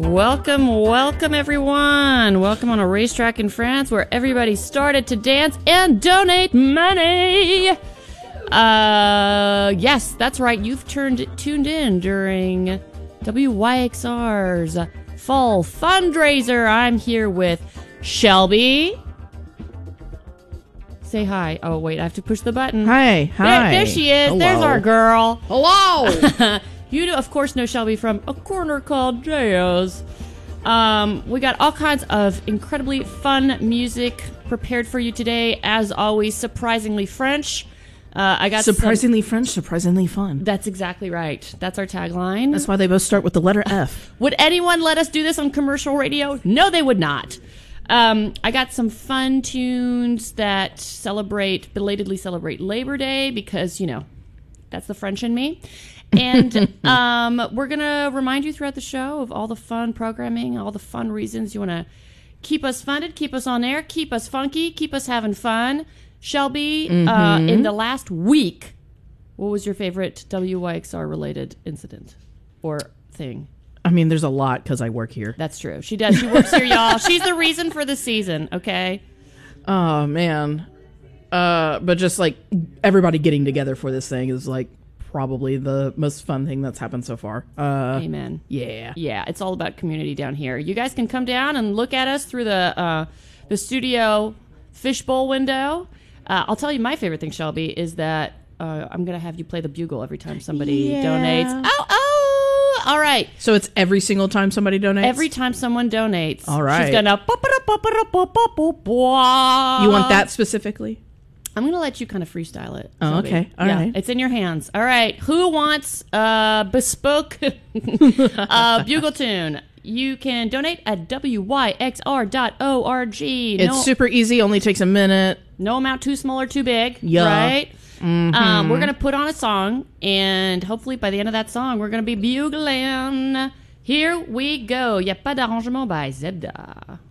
Welcome everyone. Welcome on a racetrack in France where everybody started to dance and donate money. Yes, that's right. You've tuned in during WYXR's Fall Fundraiser. I'm here with Shelby. Say hi. Oh, wait, I have to push the button. Hi. There she is. Hello. There's our girl. Hello. You, of course, know Shelby from A Corner Called Jayo's. We got all kinds of incredibly fun music prepared for you today. As always, surprisingly French. I got surprisingly French, surprisingly fun. That's exactly right. That's our tagline. That's why they both start with the letter F. Would anyone let us do this on commercial radio? No, they would not. I got some fun tunes that belatedly celebrate Labor Day because, you know, that's the French in me. And we're going to remind you throughout the show of all the fun programming, all the fun reasons you want to keep us funded, keep us on air, keep us funky, keep us having fun. Shelby, in the last week, what was your favorite WYXR-related incident or thing? I mean, there's a lot because I work here. That's true. She does. She works here, y'all. She's the reason for the season, okay? Oh, man. But just, like, everybody getting together for this thing is, like, probably the most fun thing that's happened so far. Amen. Yeah. Yeah, it's all about community down here. You guys can come down and look at us through the studio fishbowl window. I'll tell you my favorite thing, Shelby, is that I'm going to have you play the bugle every time somebody donates. Oh, all right. So it's every single time somebody donates? Every time someone donates. All right. She's going to... You want that specifically? I'm going to let you kind of freestyle it. Oh, Shelby. okay. All right. It's in your hands. All right. Who wants a bespoke bugle tune? You can donate at wyxr.org. It's super easy. Only takes a minute. No amount too small or too big. Yeah. Right? Mm-hmm. We're going to put on a song, and hopefully by the end of that song, we're going to be bugling. Here we go. Y'a pas d'arrangement by Zebda.